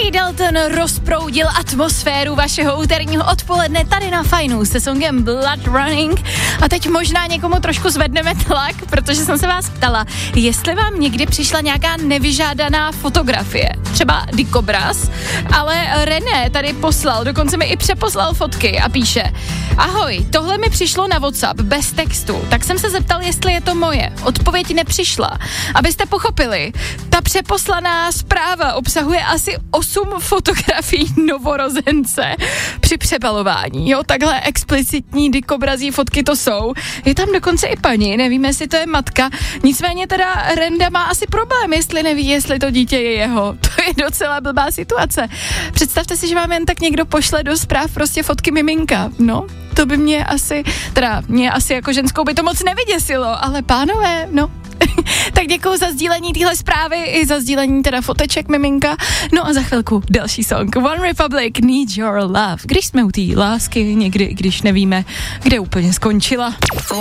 Harry Dalton rozproudil atmosféru vašeho úterního odpoledne tady na Fajnu se songem Blood Running. A teď možná někomu trošku zvedneme tlak, protože jsem se vás ptala, jestli vám někdy přišla nějaká nevyžádaná fotografie, třeba dikobraz, ale René tady poslal, dokonce mi i přeposlal fotky a píše: ahoj, tohle mi přišlo na WhatsApp bez textu, tak jsem se zeptal, jestli je to moje. Odpověď nepřišla. Abyste pochopili, ta přeposlaná zpráva obsahuje asi 8 fotografií novorozence při přebalování. Jo, takhle explicitní dikobrazí fotky to jsou. Je tam dokonce i paní, nevíme, jestli to je matka. Nicméně teda Renda má asi problém, jestli neví, jestli to dítě je jeho. To je docela blbá situace. Představte si, že vám jen tak někdo pošle do zpráv prostě fotky miminka. No, to by mě asi jako ženskou by to moc nevyděsilo, ale pánové, no. Tak děkuju za sdílení téhle zprávy i za sdílení teda foteček miminka. No a za chvilku další song. One Republic, Need Your Love. Když jsme u té lásky, někdy, když nevíme, kde úplně skončila.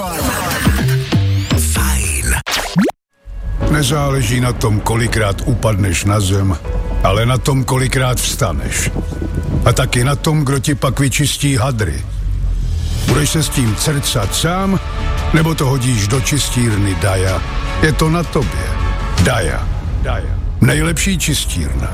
Fajn. Nezáleží na tom, kolikrát upadneš na zem, ale na tom, kolikrát vstaneš. A taky na tom, kdo ti pak vyčistí hadry. Budeš se s tím crcat sám, nebo to hodíš do čistírny Daja? Je to na tobě. Daja. Nejlepší čistírna.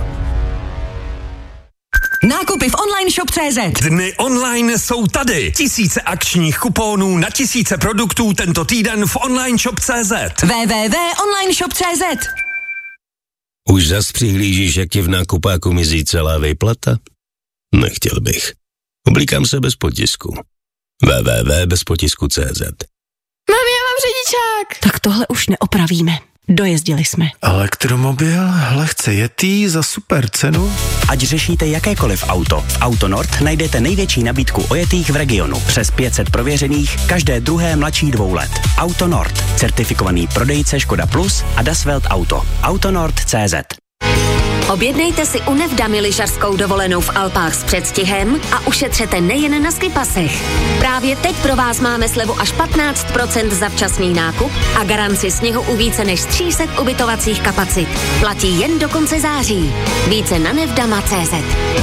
Nákupy v onlineshop.cz. Dny online jsou tady. Tisíce akčních kuponů na tisíce produktů tento týden v onlineshop.cz. www.onlineshop.cz. Už zas přihlížíš, jak ti v nákupáku mizí celá výplata? Nechtěl bych. Oblíkám se bez potisku. www.bezpotisku.cz. Mami, já mám řidičák. Tak tohle už neopravíme. Dojezdili jsme. Elektromobil, lehce jetý za super cenu. Ať řešíte jakékoliv auto, v Autonord najdete největší nabídku ojetých v regionu. Přes 500 prověřených, každé druhé mladší 2 let. Autonord, certifikovaný prodejce Škoda Plus a Das Welt Auto. Autonord.cz. Objednejte si u Nevdamy lyžařskou dovolenou v Alpách s předstihem a ušetřete nejen na skipasech. Právě teď pro vás máme slevu až 15% za včasný nákup a garanci sněhu u více než 300 ubytovacích kapacit. Platí jen do konce září. Více na nevdama.cz.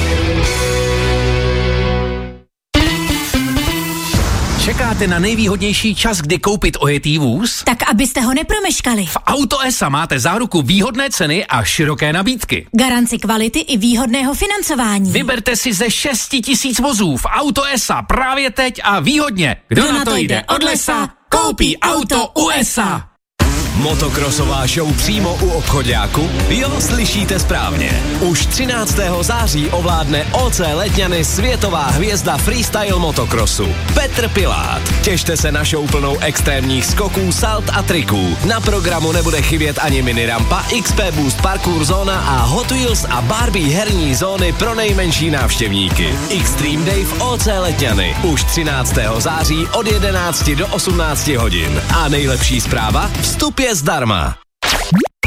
Čekáte na nejvýhodnější čas, kdy koupit ojetý vůz? Tak abyste ho nepromeškali. V Auto S.A. máte záruku výhodné ceny a široké nabídky. Garanci kvality i výhodného financování. Vyberte si ze 6 000 vozů v Auto S.A. právě teď a výhodně. Kdo na to jde od lesa, koupí auto u S.A. Motokrosová show přímo u obchoďáku? Jo, slyšíte správně. Už 13. září ovládne OC Letňany světová hvězda freestyle motokrosu Petr Pilát. Těšte se na show plnou extrémních skoků, salt a triků. Na programu nebude chybět ani minirampa, XP Boost parkour zóna a Hot Wheels a Barbie herní zóny pro nejmenší návštěvníky. Extreme Day v OC Letňany. Už 13. září od 11 do 18 hodin. A nejlepší zpráva? Vstup je zdarma.